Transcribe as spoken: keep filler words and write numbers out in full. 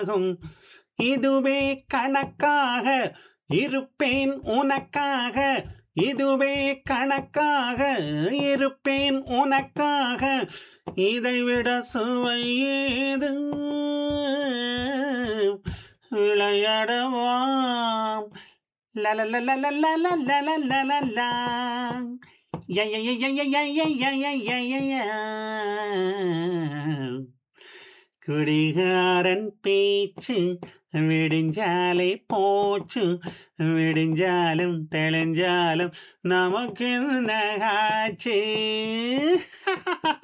ஆகும். இதுவே கணக்காக இருப்பேன் உனக்காக, இதுவே கணக்காக இருப்பேன் உனக்காக, இதைவிட சுவை ஏது விளையாடவாம். லலலலலலலலலலலலா. ய ய ய ய ய ய ய ய ய ய ய. குடிகாரன் பேச்சு விடிஞ்சாலே போச்சு, விடிஞ்சாலும் தெளிஞ்சாலும் நமக்கு என்ன ஆச்சு?